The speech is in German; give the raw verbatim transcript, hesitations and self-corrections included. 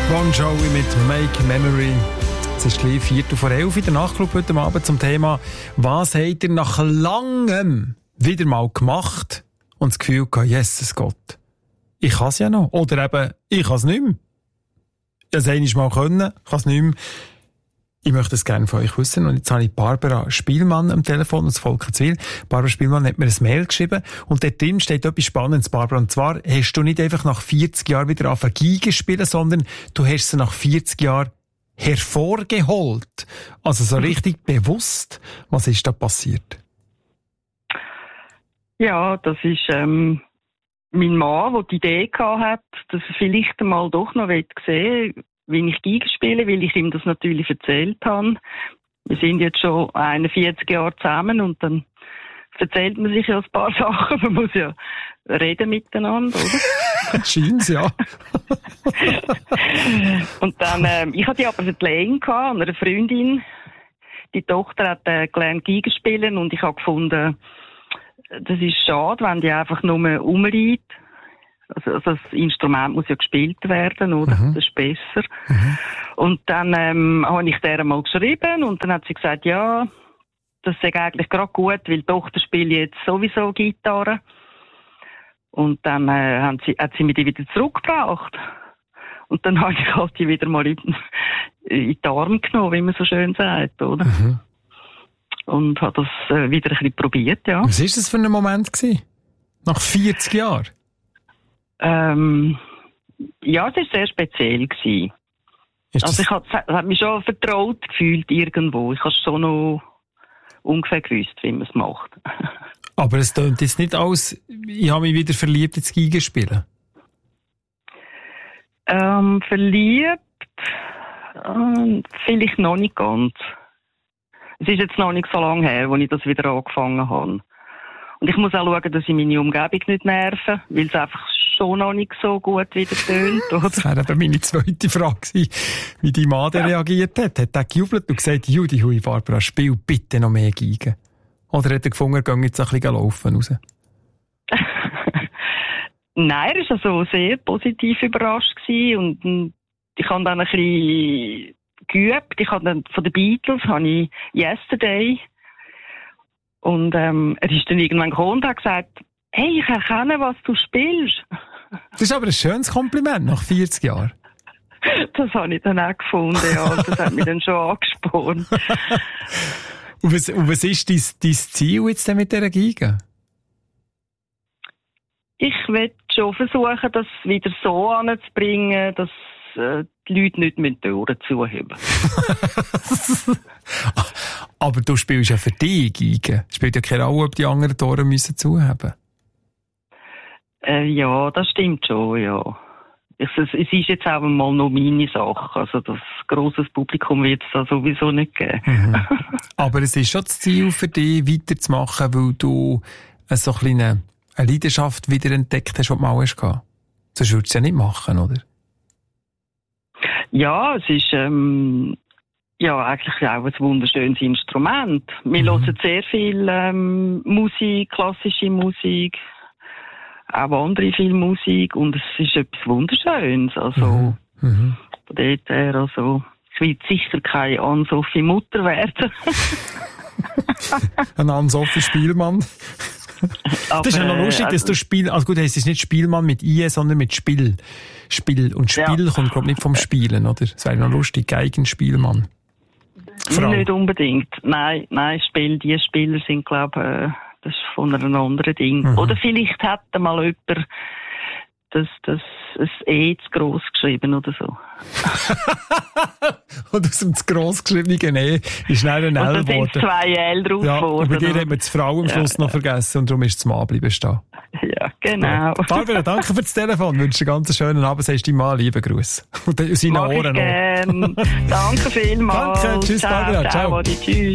Bon Jovi mit Make Memory. Es ist gleich Viertel vor elf in der Nachtclub heute Abend zum Thema, was habt ihr nach langem wieder mal gemacht und das Gefühl gehabt, Jesus Gott, ich kann es ja noch. Oder eben, ich kann es nicht mehr. Ich habe es einmal können, ich kann es nicht mehr. Ich möchte es gerne von euch wissen. Und jetzt habe ich Barbara Spielmann am Telefon aus Volkenswil. Barbara Spielmann hat mir ein Mail geschrieben. Und dort drin steht etwas Spannendes, Barbara. Und zwar hast du nicht einfach nach vierzig Jahren wieder angefangen Geige spielen, sondern du hast sie nach vierzig Jahren hervorgeholt. Also so richtig bewusst. Was ist da passiert? Ja, das ist ähm, mein Mann, der die Idee gehabt hat, dass er vielleicht einmal doch noch sehen will, wie ich Geige spiele, weil ich ihm das natürlich erzählt habe. Wir sind jetzt schon einundvierzig Jahre zusammen und dann erzählt man sich ja ein paar Sachen. Man muss ja reden miteinander, oder? Scheint's, ja. Und dann, ähm, ich hatte aber verlegen gehabt, einer Freundin. Die Tochter hat äh, gelernt Geige spielen und ich habe gefunden, das ist schade, wenn die einfach nur rumliegt. Also, also das Instrument muss ja gespielt werden, oder? Mhm. Das ist besser. Mhm. Und dann ähm, habe ich der mal geschrieben und dann hat sie gesagt, ja, das sei eigentlich gerade gut, weil die Tochter spielt jetzt sowieso Gitarre. Und dann äh, haben sie, hat sie mich die wieder zurückgebracht. Und dann habe ich halt die wieder mal in, in die Arme genommen, wie man so schön sagt, oder? Mhm. Und habe das äh, wieder ein bisschen probiert, ja. Was war das für ein Moment gewesen? Nach vierzig Jahren? Ähm, ja, es war sehr speziell gewesen. Also ich habe hab mich schon vertraut gefühlt irgendwo. Ich habe schon noch ungefähr gewusst, wie man es macht. Aber es tönt jetzt nicht aus, ich habe mich wieder verliebt ins Geigenspielen. Ähm, verliebt? Ähm, vielleicht noch nicht ganz. Es ist jetzt noch nicht so lange her, als ich das wieder angefangen habe. Und ich muss auch schauen, dass ich meine Umgebung nicht nerve, weil es einfach schon noch nicht so gut wieder tönt, oder? Das wäre eben meine zweite Frage gewesen, wie dein Mann ja. reagiert hat. Hat er gejubelt und gesagt, Judy, hui, Barbara, spiel bitte noch mehr Geige? Oder hat er gefunden, geh jetzt ein bisschen laufen raus? Nein, er war also sehr positiv überrascht gewesen und, und ich habe dann ein bisschen geübt. Ich habe dann von den Beatles habe ich Yesterday und ähm, er ist dann irgendwann gekommen und hat gesagt, hey, ich erkenne, was du spielst. Das ist aber ein schönes Kompliment nach vierzig Jahren. Das habe ich dann auch gefunden, ja. Das hat mich dann schon angespornt. Und was, und was ist dein, dein Ziel jetzt denn mit dieser Geige? Ich will schon versuchen, das wieder so anzubringen, dass äh, die Leute nicht mit den Ohren zuhören. Aber du spielst ja für dich Geige. Es spielt ja keine Rolle, ob die anderen die Ohren müssen zuhaben. Äh, ja, das stimmt schon, ja. Es, es, es ist jetzt auch mal noch meine Sache. Also das grosses Publikum wird es da sowieso nicht geben. Mhm. Aber es ist schon das Ziel für dich, weiterzumachen, weil du so ein eine, eine Leidenschaft wiederentdeckt hast, die du mal hast gehabt. Sonst würdest du es ja nicht machen, oder? Ja, es ist ähm, ja eigentlich auch ein wunderschönes Instrument. Wir mhm. hören sehr viel ähm, Musik, klassische Musik, auch andere viel Musik und es ist etwas Wunderschönes. Also mhm. Mhm. von dort her, also ich will sicher keine Ann-Sophie Mutter werden. Ein Ann-Sophie Spielmann. Aber, das ist ja noch lustig, also, dass du Spiel, also gut, es ist nicht Spielmann mit I, sondern mit Spiel. Spiel. Und Spiel ja. kommt, glaube ich, nicht vom Spielen, oder? Das wäre noch lustig, Geigenspielmann. Frau. Nicht unbedingt. Nein, nein, Spiel, die Spieler sind, glaube ich, äh, das ist von einem anderen Ding. Mhm. Oder vielleicht hat mal jemand das, das, ein E zu gross geschrieben oder so. Und aus dem zu gross geschriebenen E ist schnell ein L geworden. Und da sind zwei L drauf ja, geworden. Und bei dir hat man die Frau am ja, Schluss noch ja. vergessen und darum ist das Mann bleiben stehen. Ja, genau. So. Barbara, danke für das Telefon. Ich wünsche dir einen ganz schönen Abend. Sagst du deinem Mann lieben Gruß. Und seine Mach Ohren ich gern. Danke vielmals. Danke, tschüss ciao, Barbara. Ciao. ciao. Ciao. Tschüss.